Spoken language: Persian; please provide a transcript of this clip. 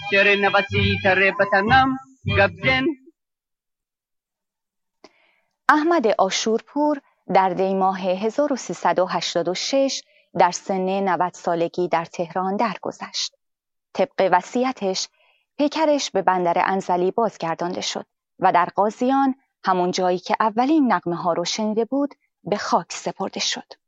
شعر نوسی تر بتنم گبزن. احمد عاشورپور در دی ماه 1386 در سن 90 سالگی در تهران درگذشت. طبق وصیتش پیکرش به بندر انزلی بازگردانده شد و در قاضیان، همون جایی که اولین نغمه ها رو شنیده بود، به خاک سپرده شد.